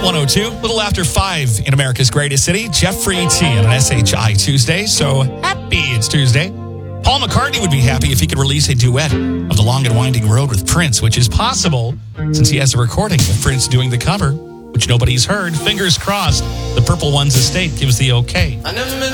102, a little after 5 in America's greatest city. Jeffrey T on an SHI Tuesday. So happy it's Tuesday. Paul McCartney would be happy if he could release a duet of The Long and Winding Road with Prince, which is possible since he has a recording of Prince doing the cover, which nobody's heard. Fingers crossed, the Purple One's estate gives the okay. I never met